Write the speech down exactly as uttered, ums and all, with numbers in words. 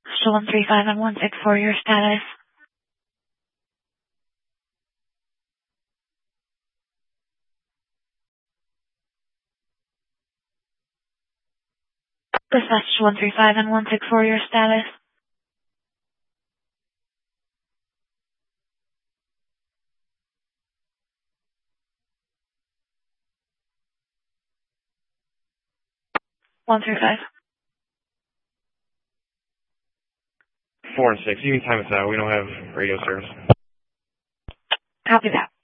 Still one three five and one six four, your status. Dispatch one three five and one six four, your status. one three five. Four and six. You can time us out. We don't have radio service. Copy that.